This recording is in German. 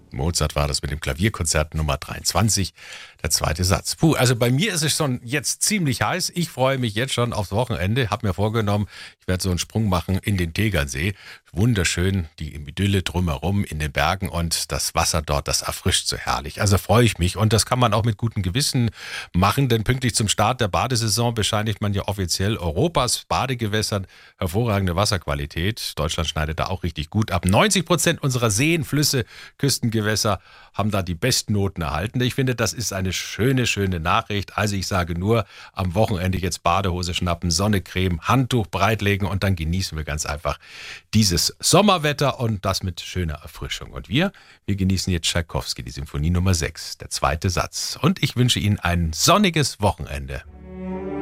Mozart war das mit dem Klavierkonzert Nummer 23, der zweite Satz. Puh, also bei mir ist es schon jetzt ziemlich heiß. Ich freue mich jetzt schon aufs Wochenende. Habe mir vorgenommen, ich werde so einen Sprung machen in den Tegernsee. Wunderschön, die Idylle drumherum in den Bergen und das Wasser dort, das erfrischt so herrlich. Also freue ich mich und das kann man auch mit gutem Gewissen machen, denn pünktlich zum Start der Badesaison bescheinigt man ja offiziell Europas Badegewässern hervorragende Wasserqualität. Deutschland schneidet da auch richtig gut ab. 90% unserer Seen, Flüsse, Küstengewässer haben da die besten Noten erhalten. Ich finde, das ist eine schöne, schöne Nachricht. Also ich sage nur, am Wochenende jetzt Badehose schnappen, Sonnecreme, Handtuch breitlegen und dann genießen wir ganz einfach dieses Sommerwetter und das mit schöner Erfrischung. Und wir genießen jetzt Tschaikowski, die Symphonie Nummer 6, der zweite Satz. Und ich wünsche Ihnen ein sonniges Wochenende.